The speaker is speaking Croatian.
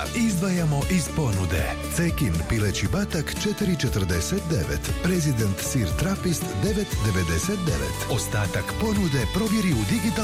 izdvajamo iz ponude. Cekin pileći batak 4,49. Prezident sir trapist 9,99. Ostatak ponude provjeri u digitalnom